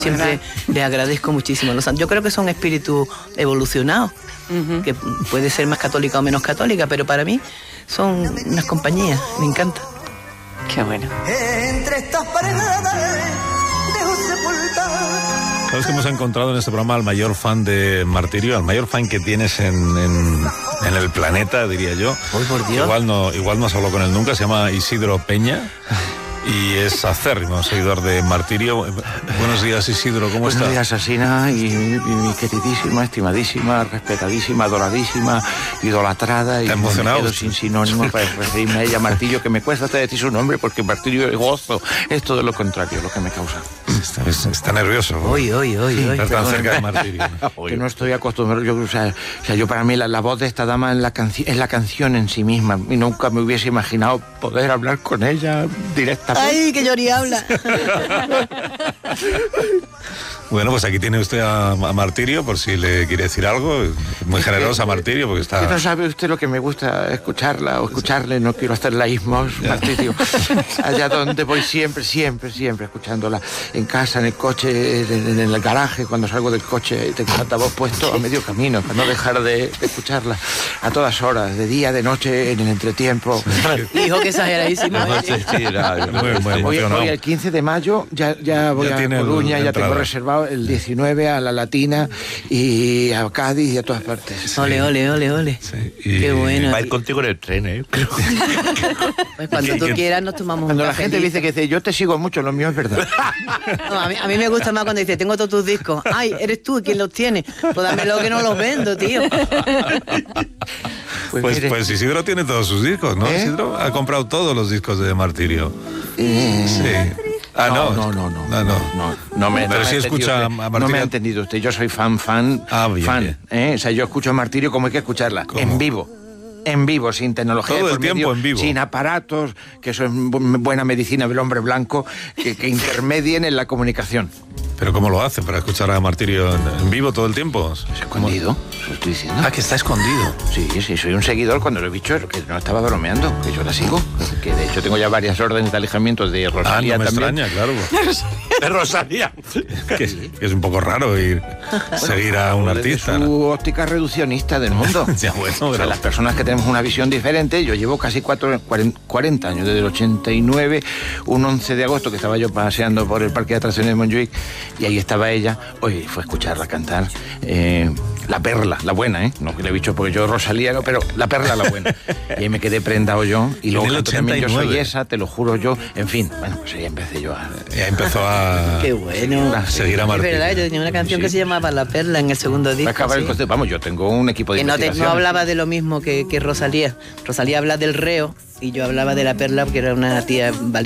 Siempre les agradezco muchísimo. Yo creo que son espíritus evolucionados, que puede ser más católica o menos católica, pero para mí son unas compañías, me encanta. Qué bueno. Entre estas paredes dejo sepultar. Sabes que hemos encontrado en este programa al mayor fan de Martirio, al mayor fan que tienes en el planeta, diría yo. ¡Ay, por Dios! Igual no has hablado con él nunca, se llama Isidro Peña. Y es acérrimo seguidor de Martirio. Buenos días, Isidro, ¿cómo estás? Buenos días, Asina, y mi queridísima, estimadísima, respetadísima, adoradísima, idolatrada. ¿Está y emocionado? Me quedo sin sinónimos para referirme a ella, Martirio, que me cuesta hasta decir su nombre, porque Martirio es gozo. Es todo lo contrario, lo que me causa. Está nervioso. Hoy. Estar tan cerca de Martirio. Que no estoy acostumbrado. Yo para mí la voz de esta dama es la canción en sí misma, y nunca me hubiese imaginado poder hablar con ella directamente. ¡Ay, que Yori habla! Bueno, pues aquí tiene usted a Martirio, por si le quiere decir algo. Muy generosa Martirio, porque está... No sabe usted lo que me gusta escucharla o escucharle, no quiero hacer laísmos, Martirio. Allá donde voy siempre escuchándola. En casa, en el coche, en el garaje, cuando salgo del coche, tengo el altavoz puesto a medio camino, para no dejar de escucharla a todas horas, de día, de noche, en el entretiempo. Hijo, que exageradísimo. Voy el 15 de mayo, ya voy a Coruña, ya tengo reservado el 19 a La Latina y a Cádiz y a todas partes. Ole. Sí, qué bueno. Va a ir contigo en el tren, ¿eh? Pues cuando tú quieras nos tomamos Cuando un la gente dice que yo te sigo mucho, lo mío es verdad. No, a mí me gusta más cuando dice, tengo todos tus discos. Ay, eres tú quien los tiene. Pues dámelo que no los vendo, tío. Pues Isidro tiene todos sus discos, ¿no? Isidro ha comprado todos los discos de Martirio. Sí. Pero sí escucha a Martirio. No me ha entendido usted. Yo soy fan. Bien. O sea, yo escucho a Martirio como hay que escucharla. ¿Cómo? En vivo, sin tecnología. Todo el tiempo en vivo. Sin aparatos, que eso es buena medicina del hombre blanco, que intermedien en la comunicación. ¿Pero cómo lo hace para escuchar a Martirio en vivo todo el tiempo? ¿Es escondido? Lo estoy diciendo. Que está escondido. Sí, soy un seguidor cuando lo he dicho, que no estaba bromeando, que yo la sigo. Que de hecho tengo ya varias órdenes de alejamiento de Rosalía no me también. extraña, claro. De Rosalía. que es un poco raro seguir a un artista. Es su óptica reduccionista del mundo. Ya, bueno, o sea, las personas que tenemos una visión diferente, yo llevo casi 40 años, desde el 89, un 11 de agosto que estaba yo paseando por el parque de atracciones de Montjuic, y ahí estaba ella. Hoy fue a escucharla cantar La Perla, la buena, no que le he dicho porque yo Rosalía, no, pero La Perla, la buena. Y ahí me quedé prendado yo, y luego canto también Yo soy esa, te lo juro yo, en fin, bueno, pues ahí empecé yo Ya empezó a... Qué bueno. Seguir a Martirio. Es verdad, yo tenía una canción que se llamaba La Perla en el segundo disco. Vamos, yo tengo un equipo de que investigación. no hablaba de lo mismo que Rosalía. Rosalía habla del reo y yo hablaba de La Perla porque era una tía valiente.